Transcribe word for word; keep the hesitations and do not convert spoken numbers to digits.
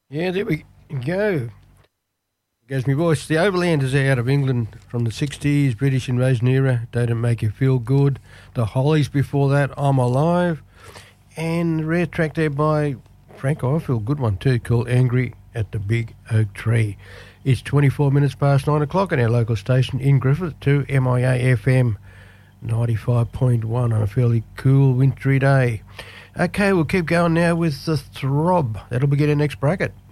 Yeah, there we go. Goes my voice. The Overlanders are out of England from the sixties, British Invasion era. Don't Make You Feel Good. The Hollies before that, I'm Alive. And a rare track there by Frank Ifield, good one too, called Angry at the Big Oak Tree. It's twenty-four minutes past nine o'clock on our local station in Griffith to M I A F M ninety-five point one on a fairly cool wintry day. Okay, we'll keep going now with the Throb. That'll begin our next bracket.